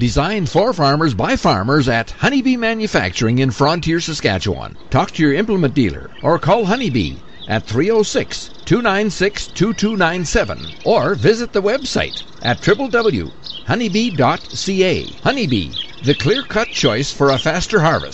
Designed for farmers by farmers at Honeybee Manufacturing in Frontier, Saskatchewan. Talk to your implement dealer or call Honeybee at 306-296-2297 or visit the website at www.honeybee.ca. Honeybee, the clear-cut choice for a faster harvest.